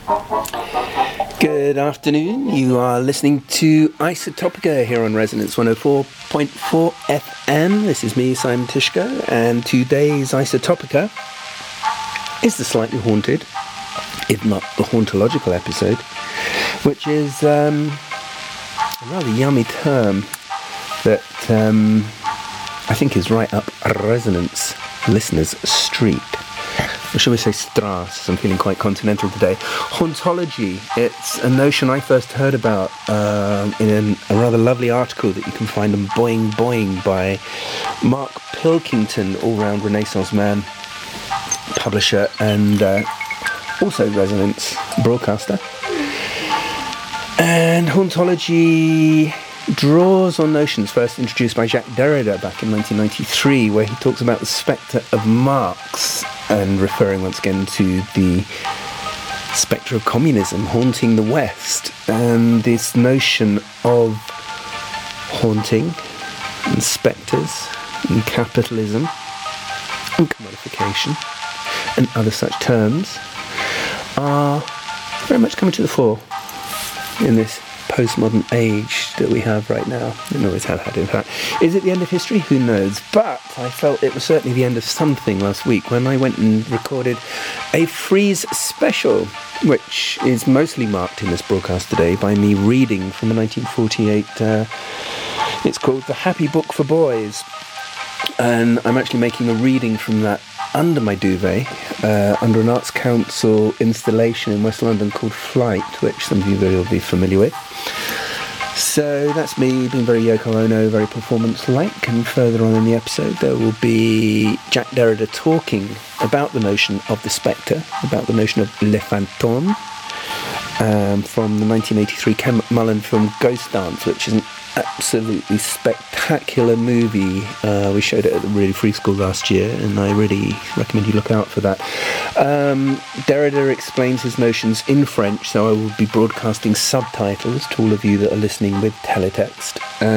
Good afternoon. You are listening to Isotopica here on Resonance 104.4 FM. This is me, Simon Tyszko, and today's Isotopica is the slightly haunted, if not the hauntological episode, which is a rather yummy term that I think is right up Resonance listeners' street. Or shall we say Strasse? I'm feeling quite continental today. Hauntology, it's a notion I first heard about in a rather lovely article that you can find on Boing Boing by Mark Pilkington, all-round Renaissance man, publisher and also Resonance broadcaster. And hauntology draws on notions first introduced by Jacques Derrida back in 1993, where he talks about the spectre of Marx, and referring once again to the spectre of communism haunting the West, and this notion of haunting and spectres and capitalism and commodification and other such terms are very much coming to the fore in this postmodern age that we have right now, and always have had, in fact. Is it the end of history? Who knows? But I felt it was certainly the end of something last week when I went and recorded a Freeze special, which is mostly marked in this broadcast today by me reading from a 1948, it's called The Happy Book for Boys, and I'm actually making a reading from that under my duvet, under an Arts Council installation in West London called Flight, which some of you will be familiar with. So that's me being very Yoko Ono, very performance-like, and further on in the episode there will be Jacques Derrida talking about the notion of the spectre, about the notion of Le Fantôme, from the 1983 Ken McMullen film Ghost Dance, which is an absolutely spectacular movie. We showed it at the Really Free School last year, and I really recommend you look out for that. Derrida explains his notions in French, so I will be broadcasting subtitles to all of you that are listening with teletext.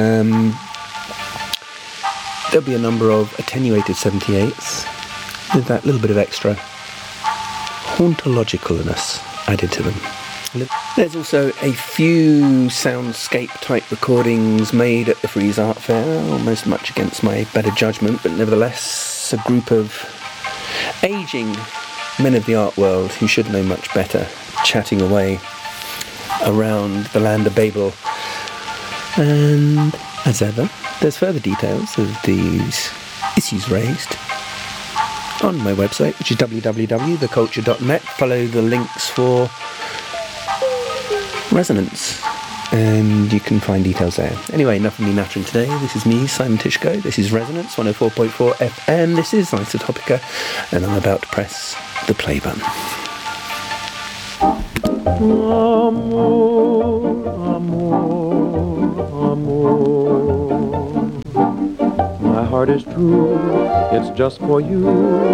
There'll be a number of attenuated 78s with that little bit of extra hauntologicalness added to them. There's also a few soundscape-type recordings made at the Freeze Art Fair, almost much against my better judgment, but nevertheless a group of ageing men of the art world who should know much better, chatting away around the land of Babel. And, as ever, there's further details of these issues raised on my website, which is www.theculture.net. Follow the links for Resonance, and you can find details there. Anyway, enough of me nattering today. This is me, Simon Tyszko. This is Resonance 104.4 FM. This is Isotopica, and I'm about to press the play button. Amor, amor, amor. My heart is true, it's just for you.